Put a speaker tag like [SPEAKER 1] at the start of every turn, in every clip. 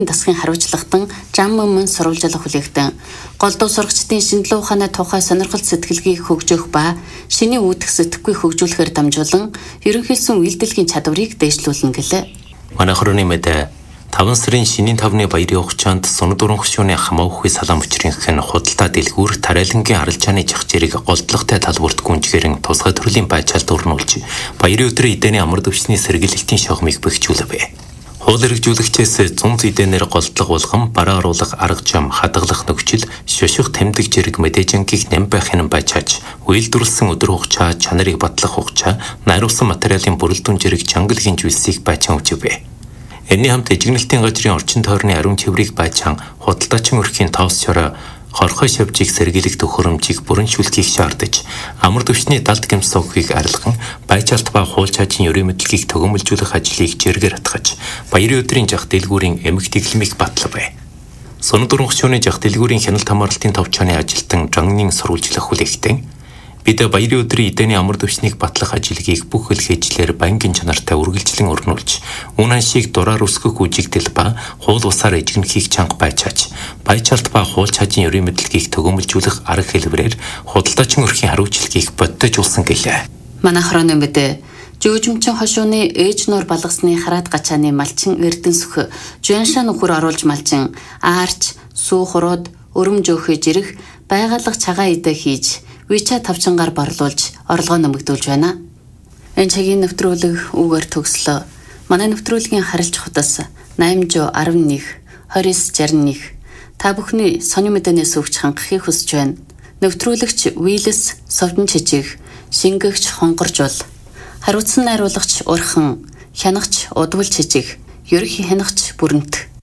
[SPEAKER 1] Дасгын хариуцлагатан зам мөн сурвалжлах хүлээгдэн голдуу сурагчдын шинжилгээ ухааны тухай сонирхол сэтгэлгээг хөгжөөх ба шинийн үүдэх сэтгэхгүй хөгжүүлэхээр дамжуулан ерөнхийдсөн үйлдэлгийн чадварыг дээшлүүлнэ гэлээ.
[SPEAKER 2] Манай хорооны мэдээ 5 сарын шинийн 5-ны баярын хугацаанд Сунад уран хөшөөний хамаагүй салаан мөчрийнх нь худалдаа дэлгүүр Тарайлангийн аралжааны чахчирыг голдлоготой талбарт гүнжгэрэн тусгай төрлийн байцаалд өрнүүлж баярын өдрийн эдэний амар дэвшний сэргийлэлтийн шогмыг бэхжүүлвэ. Хууль хэрэгжүүлэгчээс зүүн зүйдэнээр голдлого болгон бараа оруулах арга зам хадгалах нөхцөл шоших тэмдэг зэрэг мэдээжингийг нэм байх юм байчаач үйлдвэрлэсэн өдөр хугацаа чанарыг батлах хугацаа найруулсан материалын бүрэлдэхүүн зэрэг чангалгийн зүйлсийг байцаан өгчвэ. Энэний хамт эжигнэлтийн газрын орчин тойрны ариун цэврийг байцаан худалдаачин өрхийн тоос чороо хорхой шавжийг сэргийлэх төхөөрөмжийг бүрэншүүлэхийг шаардаж амар дэвшний далд гэмсогийг арилган байцаалт ба хууль цаашийн ерийн мэдлэгийг төгөөмөлжүүлэх ажлыг жиргээр атгаж баярын өдрийн жах дэлгүүрийн эмх тэглэмийг батлав. Сунад уран хөшөөний жах дэлгүүрийн хяналт хамгаалалтын товчооны ажилтан Жангнын сурвалжлах хүлээгтэн бид баярын өдрийн эдэний амар дэвшнийг батлах ажлыг бүх хэлхээжлэр банкын чанартай үргэлжлэн өрнүүлж үнэн шиг дураар үсгэх үжигдэл ба хууль усаар эжигнэхийг чанга байчаач байцаалт ба хууль цаашийн ерийн мэдлэгийг төгөөмөлжүүлэх арга хэлбэрээр худалдаачин өрхийн хариуцлагыг бодтойжуулсан гэлээ.
[SPEAKER 1] Манай хорооны мэдээ Жүүжмчин хошууны ээж нуур балгасны хараат гачааны малчин эрдэн сүх Жуяншаа нөхөр оруулж малчин аарч сүү хурууд өрөм жөөхөж ирэх байгалах цагаан идэ хийж вича тавчангаар борлуулж орлогоо нэмэгдүүлж байна. Энэ цагийн нэвтрүүлэг үгээр төгслөө. Манай нэвтрүүлгийн харилж хутас 811 2961 та бүхний сонин мэдээнээс өгч хангахыг хүсэж байна. Нэвтрүүлэгч Вилс Совдон Чижиг, шингэгч Хонгоржул, хариуцсан найруулагч Урхан, хянагч Удвал Чижиг, ерөнхий хянагч Бүрэнт.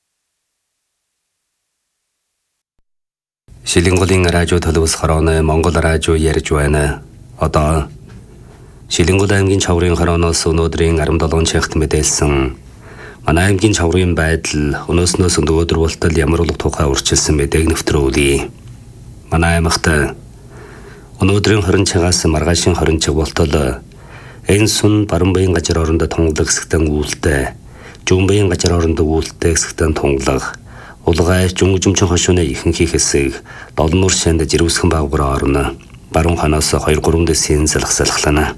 [SPEAKER 3] Шилэнгулийн радио төлөвс хорооны Монгол радио ярьж байна. Одоо Шилэнгул аймгийн Чаврын хорооноос өнөөдрийн 17 цагт мэдээлсэн манай аймгийн Чаврын байдал өнөөснөөс өнөөдөр болтол ямар улаг тухай урьдчилсан мэдээг нэвтрүүлье. Манай аймагт өнөөдрийн 20 цагаас маргаашийн 20 цаг болтол энэ сүн Баруунбаян газар орондоо тунгалаг хэсэгтэн үүлтэй, Жүүнбаян газар орондоо үүлтэй хэсэгтэн тунгалаг Улгай Жүнгжимчин хошууны ихэнхий хэсэг Долнуур шанд жирвсхэн баагуур орно. Баруун ханоос 2-3 дэсийн салхалана.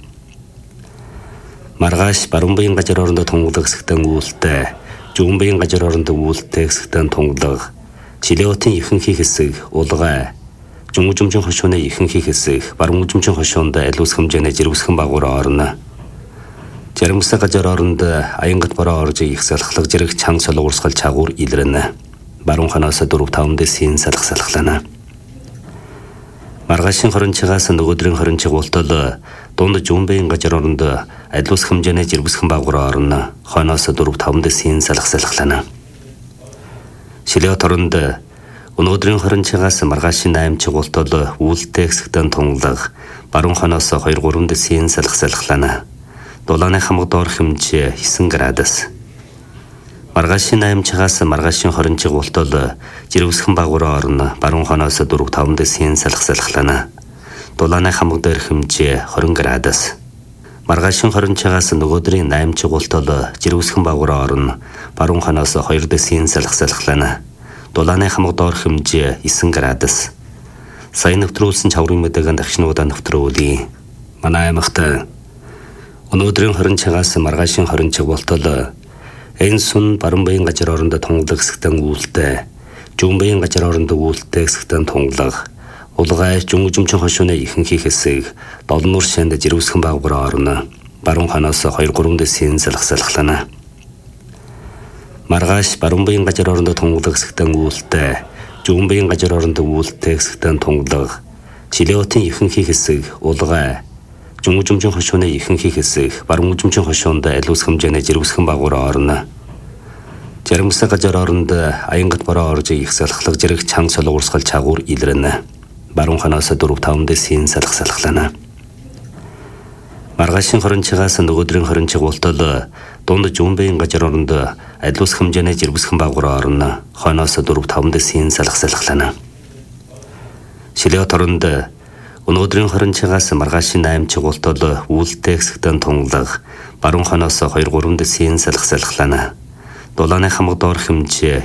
[SPEAKER 3] Маргааш Баруунбаян газар орондоо тунгалаг хэсэгтэн үүлтэй, Жүүнбаян газар орондоо үүлтэй хэсэгтэн тунгалаг Шилэотын ихэнхий хэсэг Улгай Жүнгжимчин хошууны ихэнхий хэсэг Баруунжимчин хошуунд алиус хэмжээний жирвсхэн баагуур орно. Жармсаг газар орондоо Аянгат бороо орж их салхалах зэрэг чанга солонгорсгал чагуур илрэнэ. Баруун ханоос 4-5 дэсийн салхалана. Маргаашийн 20 цагаас нөгөөдрийн 20 цаг болтол дунд Жүүнбаян газар орондоо алиус хэмжээний жирвсхэн баагуур орно. Хойноос 4-5 дэсийн салхалана. Шилэот оронд өнөөдрийн 20 цагаас маргаашийн 8 цаг болтол үүлтэй хэсэгтэн тунгалаг баруун ханоос 2-3 дэсийн салхалана. Дулааны хамаг доор хэмжээ 9 градус. Маргаашийн 8 цагаас маргаашийн 20 цаг болтол жирвсхэн баагуур орно. Баруун ханоос 4-5 дэсийн салхалана. Дулааны хамаг доор хэмжээ 20 градус. Маргаашийн 20 цагаас нөгөөдрийн 8 цаг болтол жирвсхэн баагуур орно. Баруун ханоос 2 дэсийн салхалана. Дулааны хамаг доор хэмжээ 9 градус. Сайн нэвтрүүлсэн Чаврын мэдээг дахинудаа нэвтрүүлье. Манай аймагт өнөөдрийн 20 цагаас маргаашийн 20 цаг болтол энэ сүн Баруунбаян газар орондоо тунгалаг хэсэгтэн үүлтэй, Жүүнбаян газар орондоо үүлтэй хэсэгтэн тунгалаг, Улгай Жүнгжимчин хошууны ихэнхий хэсэг Долнуур шанд жирвсхэн баагуур орно. Баруун ханоос 2-3 дэсийн салхалана. Маргааш Баруунбаян газар орондоо тунгалаг хэсэгтэн үүлтэй, Жүүнбаян газар орондоо үүлтэй хэсэгтэн тунгалаг, Шилэотын ихэнхий хэсэг Улгай Жүнгжимчин хошууны ихэнхий хэсэг Баруунжимчин хошуунд алиус хэмжээний жирвсхэн баагуур орно. Жармсаг газар орондоо Аянгат бороо орж их салхалах зэрэг чанга солонгорсгал чагуур илрэнэ. Баруун ханоос 4-5 дэсийн салхалана. Маргаашийн 20 цагаас нөгөөдрийн 20 цаг болтол дунд Жүүнбаян газар орондоо алиус хэмжээний жирвсхэн баагуур орно. Хойноос 4-5 дэсийн салхалана. Шилэот оронд өнөөдрийн 20 цагаас маргаашийн 8 цаг болтол үүлтэй хэсэгтэн тунгалаг баруун ханоос 2-3 дэсийн салхалана. дулааны хамаг доор хэмжээ